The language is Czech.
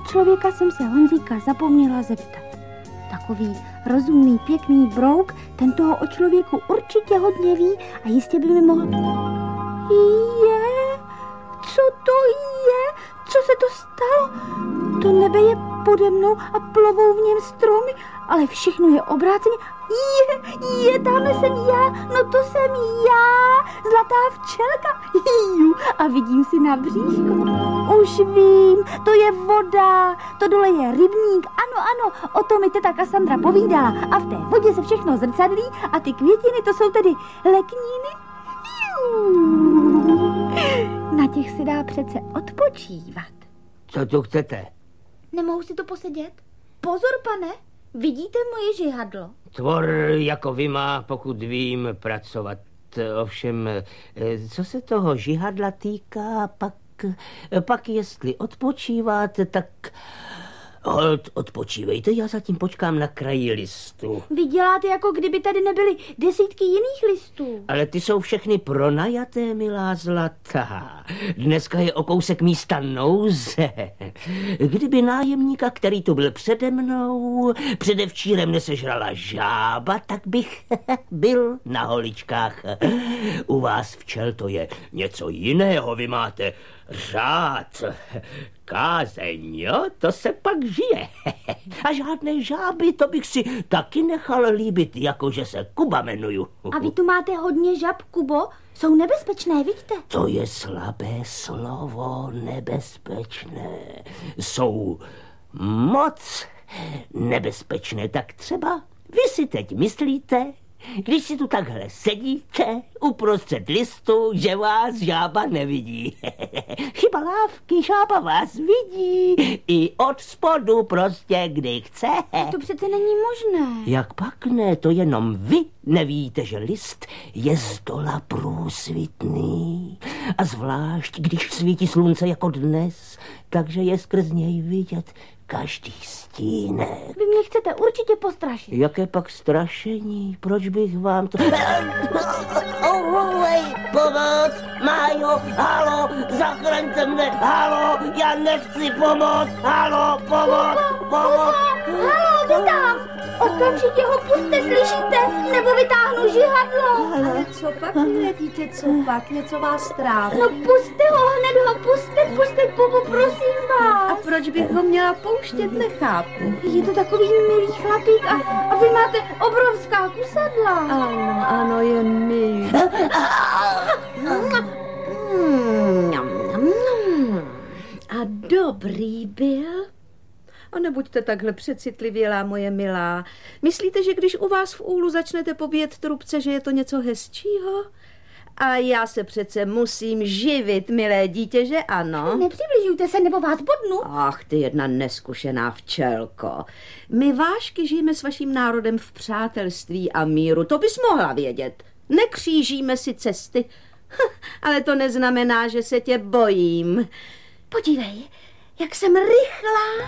člověka jsem se Honzíka zapomněla zeptat. Takový rozumný, pěkný brouk, ten toho o člověku určitě hodně ví a jistě by mi mohl... Co to je? Co se to stalo? To nebe je pode mnou a plovou v něm stromy, ale všechno je obráceně. Tamhle jsem já, no to jsem já, zlatá včelka. A vidím si na bříšku. Už vím, to je voda, to dole je rybník, ano, o tom mi teta Kassandra povídala. A v té vodě se všechno zrcadlí a ty květiny, to jsou tedy lekníny. Na těch se dá přece odpočívat. Co tu chcete? Nemohu si to posedět? Pozor, pane, vidíte moje žihadlo? Tvor jako vy má, pokud vím, pracovat. Ovšem, co se toho žihadla týká, pak jestli odpočíváte, tak... Holt, odpočívejte, já zatím počkám na kraji listu. Vy děláte, jako kdyby tady nebyly desítky jiných listů. Ale ty jsou všechny pronajaté, milá zlatá. Dneska je o kousek místa nouze. Kdyby nájemníka, který tu byl přede mnou, předevčírem nesežrala žába, tak bych byl na holičkách. U vás, včel, to je něco jiného, vy máte řád. Kázeň, jo, to se pak žije. A žádné žáby, to bych si taky nechal líbit, jakože se Kuba jmenuju. A vy tu máte hodně žab, Kubo? Jsou nebezpečné, vidíte? To je slabé slovo, nebezpečné. Jsou moc nebezpečné, tak třeba vy si teď myslíte, když si tu takhle sedíte uprostřed listu, že vás žába nevidí. Chyba lávky, žába vás vidí i od spodu prostě, kdy chce. To přece není možné. Jak pak ne, to jenom vy nevíte, že list je zdola průsvitný. A zvlášť, když svítí slunce jako dnes, takže je skrz něj vidět každý stínek. Vy mě chcete určitě postrašit. Jaké pak strašení? Proč bych vám to... Pomoc! Májo! Halo! Zachraňte mne! Halo! Já nechci pomoc! Halo! Pomoc! Halo, vy tam! Okamžitě ho puste, slyšíte? Nebo vytáhnu žihadlo. Ale co pak, milé dítě, co pak? Něco vás tráví? No puste ho, hned ho puste, Kubu, prosím vás. A proč bych ho měla pouštět, nechápu. Je to takový milý chlapík a vy máte obrovská kusadla. Ano, je milý. A dobrý byl? A nebuďte takhle přecitlivělá, moje milá. Myslíte, že když u vás v úlu začnete pobíjet trubce, že je to něco hezčího? A já se přece musím živit, milé dítě, že ano? Nepřibližujte se, nebo vás bodnu. Ach, ty jedna neskušená včelko. My vášky žijeme s vaším národem v přátelství a míru, to bys mohla vědět. Nekřížíme si cesty, ale to neznamená, že se tě bojím. Podívej, jak jsem rychlá.